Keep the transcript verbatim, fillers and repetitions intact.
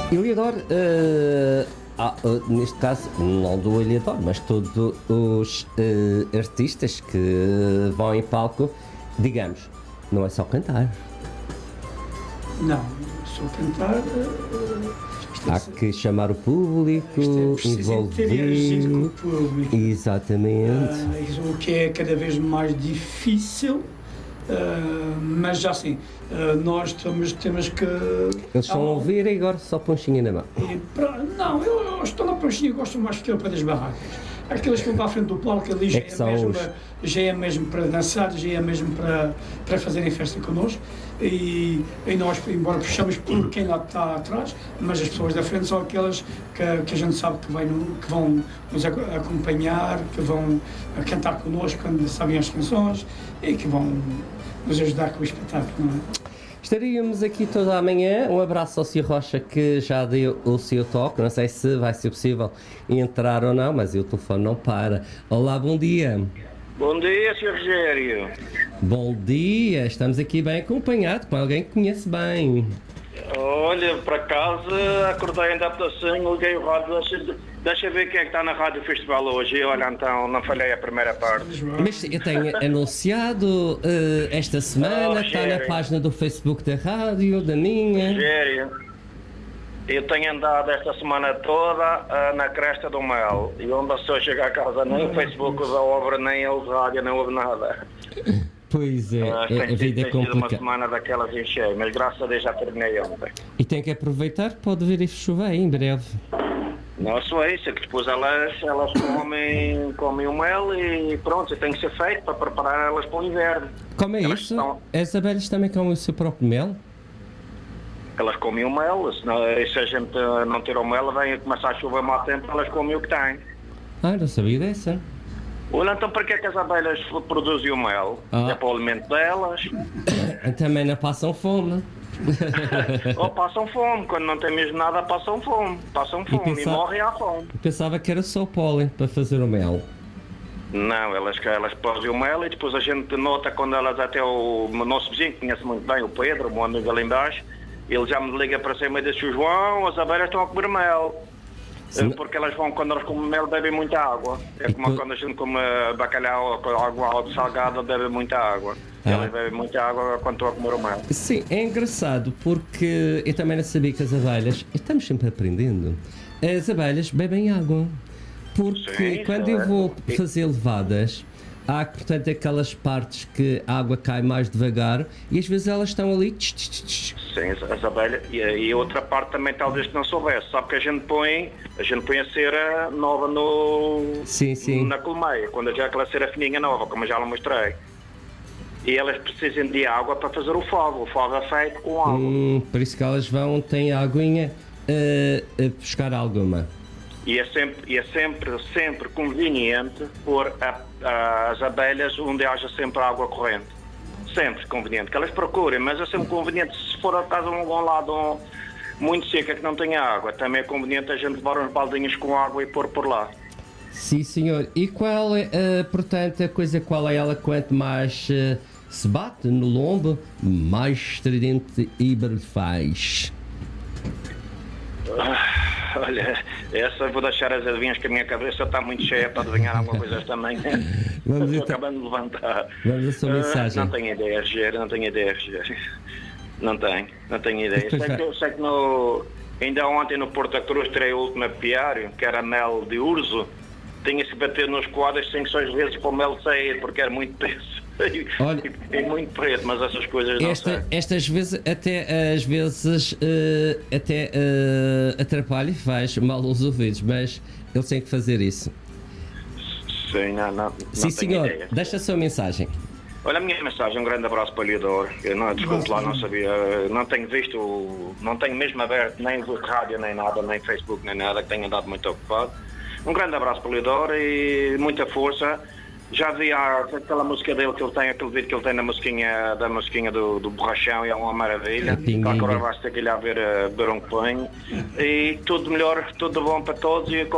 Eliodor, uh, ah, uh, neste caso, não do Eliodor, mas todos os uh, artistas que vão em palco, digamos, não é só cantar. Não, só cantar. Uh, Há que chamar o público, é envolver com o público. Exatamente. Uh, o que é cada vez mais difícil. Uh, mas já assim, uh, nós temos, temos que... Eles estão a ouvir e agora só ponchinha na mão. Pra, não, eu, eu estou na ponchinha e gosto mais de para das barracas. Aqueles que vão para a frente do palco ali já é, é, mesmo, os... já é mesmo para dançar, já é mesmo para, para fazerem festa connosco. E, e nós, embora puxamos por quem lá está atrás, mas as pessoas da frente são aquelas que, que a gente sabe que, vai no, que vão nos acompanhar, que vão cantar connosco quando sabem as canções e que vão nos ajudar com o espetáculo, não é? Estaríamos aqui toda a manhã. Um abraço ao Sr. Rocha, que já deu o seu toque. Não sei se vai ser possível entrar ou não, mas o telefone não para. Olá, bom dia. Bom dia, senhor Rogério. Bom dia, estamos aqui bem acompanhados com alguém que conhece bem. Olha, para casa, acordei ainda assim, liguei o rádio, deixa, deixa ver quem é que está na Rádio Festival hoje. Olha, então, não falhei a primeira parte. Mas eu tenho anunciado uh, esta semana, oh, está na página do Facebook da rádio, da minha. Rogério, eu tenho andado esta semana toda uh, na cresta do Mel, e onde a pessoa chega a casa, nem o Facebook da obra, nem o rádio, não houve nada. Pois é, uh, tem, a vida tem é complicada. uma semana daquelas enchei, mas graças a Deus já terminei ontem. E tem que aproveitar, pode vir e chover em breve. Não só isso, é que depois elas, elas comem, comem o mel e pronto, tem que ser feito para preparar elas para o inverno. Como é elas isso? Estão... As abelhas também comem o seu próprio mel? Elas comem o mel, senão, se a gente não tirar o mel, vem começar a chover mau tempo, elas comem o que têm. Ah, não sabia dessa. Olha, então para que é que as abelhas produzem o mel? Ah. É para o alimento delas. Também não passam fome. Ou passam fome, quando não tem mesmo nada passam fome. Passam fome e, pensava, e morrem à fome. Eu pensava que era só o pólen para fazer o mel. Não, elas, elas produzem o mel e depois a gente nota quando elas, até o, o nosso vizinho, que conhece muito bem, o Pedro, o meu amigo ali embaixo, ele já me liga para cima e diz: João, as abelhas estão a comer mel. Sim. Porque elas vão, quando elas comem mel, bebem muita água. É como quando a gente come bacalhau ou água salgada, bebe muita água. Ah. Elas bebem muita água quando estão a comer o mel. Sim, é engraçado porque eu também não sabia que as abelhas, estamos sempre aprendendo, as abelhas bebem água. Porque sim, quando eu vou é. fazer levadas, há, portanto, aquelas partes que a água cai mais devagar e às vezes elas estão ali. Tch, tch, tch. Sim, as abelhas. E, e outra parte também talvez que não soubesse. Sabe que a gente põe, a gente põe a cera nova no, sim, sim. na colmeia, quando já é aquela cera fininha nova, como eu já lhe mostrei. E elas precisam de água para fazer o fogo. O fogo é feito com água. Hum, por isso que elas vão, têm a aguinha uh, a buscar alguma. E é sempre, e é sempre, sempre conveniente pôr a, a, as abelhas onde haja sempre água corrente. Sempre conveniente, que elas procurem, mas é sempre conveniente, se for a casa de um lado muito seca que não tenha água, também é conveniente a gente levar uns baldinhos com água e pôr por lá. Sim, senhor. E qual é, uh, portanto, a coisa, qual é ela, quanto mais uh, se bate no lombo, mais estridente e faz? Ah, olha, essa eu vou deixar as adivinhas, que a minha cabeça está muito cheia para adivinhar alguma coisa também. Vamos Estou então, acabando de levantar. Vamos a sua mensagem. Uh, não tenho ideia, Rogério, não tenho ideia, Rogério. Não tenho, não tenho ideia. Sei que, eu sei que no, ainda ontem no Porto da Cruz terei o último apiário, que era mel de urso. Tinha-se que bater nos quadros cinco, seis vezes para o mel sair, porque era muito peso. Olha, é muito preto, mas essas coisas não esta, sei. Estas vezes, até às vezes, uh, até uh, atrapalha e faz mal aos ouvidos, mas eles têm que fazer isso. Sim, não, não, Sim, não senhor, ideia. Deixa a sua mensagem. Olha a minha mensagem, um grande abraço para o Eliodor. Eu não, desculpe lá, não sabia, não tenho visto, não tenho mesmo aberto nem rádio, nem nada, nem Facebook, nem nada, que tenho andado muito ocupado. Um grande abraço para o Eliodor e muita força. Já vi a, aquela música dele que ele tem, aquele vídeo que ele tem na musiquinha, da musiquinha do, do borrachão, e é uma maravilha. Agora vai ter que ir lá ver, ver um que põe. E tudo melhor, tudo bom para todos. E